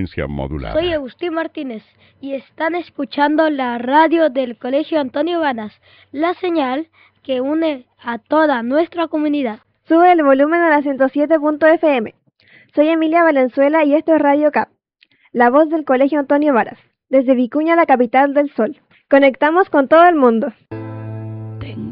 frecuencia modulada. Soy Agustín Martínez y están escuchando la radio del Colegio Antonio Varas, la señal que une a toda nuestra comunidad. Sube el volumen a la 107.fm. Soy Emilia Valenzuela y esto es Radio CAP, la voz del Colegio Antonio Varas, desde Vicuña, la capital del sol. Conectamos con todo el mundo.